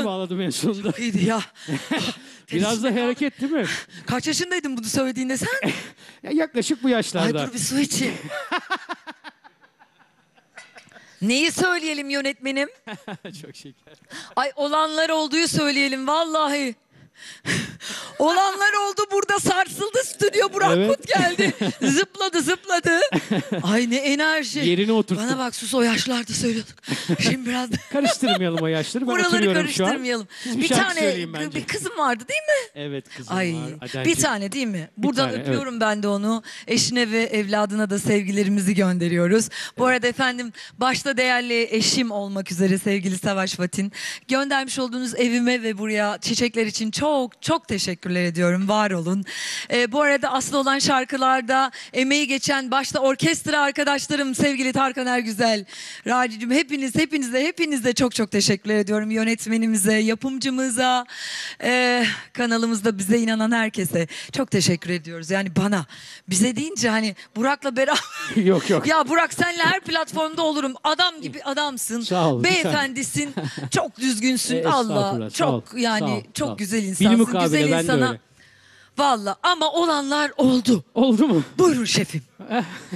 bağladım en sonunda. İyiydi ya. Biraz da hareket değil mi? Kaç yaşındaydın bunu söylediğinde sen? Ya yaklaşık bu Ay yaşlarda. dur bir su içeyim. Neyi söyleyelim yönetmenim? Çok şeker. Ay olanlar olduğu söyleyelim vallahi. Olanlar oldu, burada sarsıldı stüdyo, Burak Evet. Kut geldi. Zıpladı. Ay ne enerji. Yerine oturttum. Bana bak sus, o yaşlarda söylüyorduk. Şimdi biraz da Karıştırmayalım o yaşları. Ben buraları oturuyorum şu an. karıştırmayalım. Siz bir Bir şarkı tane söyleyin bence. bir kızım vardı değil mi? Evet kızım Ay var. Adelciğim. bir tane değil mi? Buradan tane, öpüyorum ben de onu. Eşine ve evladına da sevgilerimizi gönderiyoruz. Bu arada efendim başta değerli eşim olmak üzere sevgili Savaş Fatin, göndermiş olduğunuz evime ve buraya çiçekler için çok teşekkürler ediyorum. Var olun. Bu arada aslı olan şarkılarda emeği geçen başta orkestra arkadaşlarım sevgili Tarkan Ergüzel, Raci'cim, hepinize çok teşekkür ediyorum. Yönetmenimize, yapımcımıza, kanalımızda bize inanan herkese çok teşekkür ediyoruz. Yani bana, bize deyince hani Burak'la beraber Yok. ya Burak senle her platformda olurum. Adam gibi adamsın. Sağ ol, Beyefendisin. Çok düzgünsün. Allah. Estağfurullah, sağ ol, Çok yani sağ ol, çok sağ ol. güzel insansın. Bilmukabele Güzel ben de insana. öyle. Valla ama olanlar oldu. Oldu mu? Buyurun şefim.